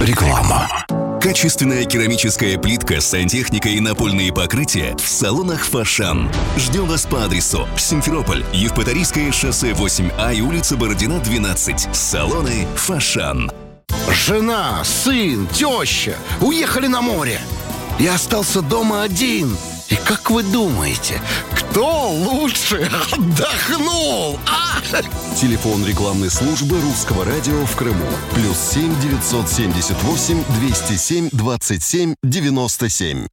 Реклама. Качественная керамическая плитка, сантехника и напольные покрытия в салонах «Фошан». Ждем вас по адресу: Симферополь, Евпаторийское шоссе 8А и улица Бородина, 12. Салоны «Фошан». Жена, сын, теща уехали на море. Я остался дома один. И как вы думаете, кто лучше отдохнул? Телефон рекламной службы Русского радио в Крыму. +7 978 207 27 97.